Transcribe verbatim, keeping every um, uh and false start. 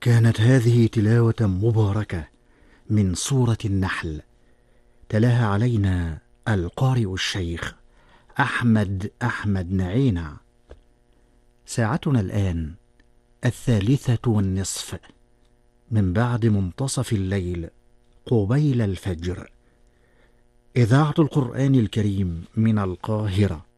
كانت هذه تلاوة مباركة من سورة النحل، تلاها علينا القارئ الشيخ أحمد أحمد نعينع. ساعتنا الآن الثالثة والنصف من بعد منتصف الليل قبيل الفجر. إذاعة القرآن الكريم من القاهرة